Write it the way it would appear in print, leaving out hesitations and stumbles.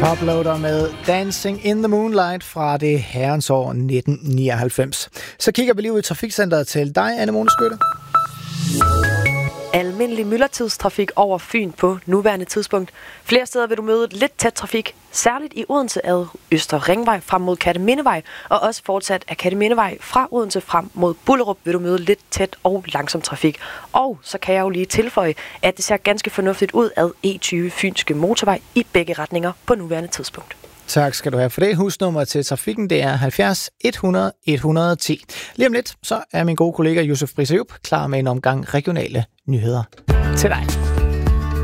Toploader med Dancing in the Moonlight fra det herrens år 1999. Så kigger vi lige ud i trafikcenteret til dig, Anne-Mone Skytte. Almindelig myldretidstrafik over Fyn på nuværende tidspunkt. Flere steder vil du møde lidt tæt trafik, særligt i Odense ad Øster Ringvej frem mod Kertemindevej, og også fortsat af Kertemindevej fra Odense frem mod Bullerup vil du møde lidt tæt og langsom trafik. Og så kan jeg jo lige tilføje, at det ser ganske fornuftigt ud ad E20 Fynske Motorvej i begge retninger på nuværende tidspunkt. Tak skal du have for det. Husnummer til trafikken, det er 70 100 110. Lige om lidt, så er min gode kollega Yusuf Brisayub klar med en omgang regionale nyheder til dig.